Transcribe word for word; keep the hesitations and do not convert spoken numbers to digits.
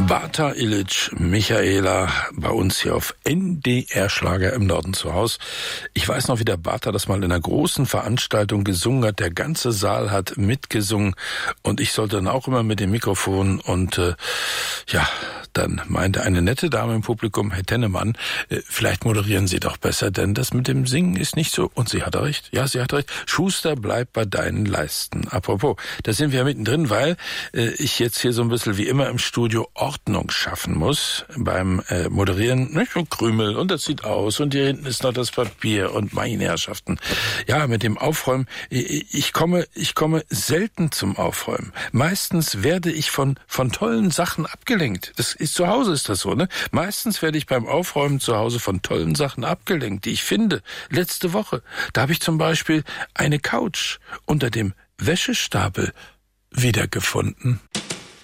Barta Illich, Michaela, bei uns hier auf N D R Schlager im Norden zu Hause. Ich weiß noch, wie der Barta das mal in einer großen Veranstaltung gesungen hat. Der ganze Saal hat mitgesungen und ich sollte dann auch immer mit dem Mikrofon und äh, ja, dann meinte eine nette Dame im Publikum, Herr Tennemann, äh, vielleicht moderieren Sie doch besser, denn das mit dem Singen ist nicht so. Und sie hatte recht. Ja, sie hatte recht. Schuster, bleib bei deinen Leisten. Apropos, da sind wir ja mittendrin, weil äh, ich jetzt hier so ein bisschen wie immer im Studio Ordnung schaffen muss beim äh, Moderieren. Nicht? Und Krümel und das sieht aus und hier hinten ist noch das Papier und meine Herrschaften. Ja, mit dem Aufräumen, ich, ich komme, ich komme selten zum Aufräumen. Meistens werde ich von von tollen Sachen abgelenkt. Das ist zu Hause ist das so, ne? Meistens werde ich beim Aufräumen zu Hause von tollen Sachen abgelenkt, die ich finde. Letzte Woche, da habe ich zum Beispiel eine Couch unter dem Wäschestapel wiedergefunden.